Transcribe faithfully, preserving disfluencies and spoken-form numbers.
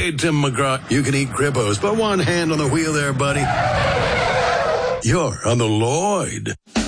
Hey, Tim McGraw, you can eat Crippos, but one hand on the wheel there, buddy. You're on the Lloyd.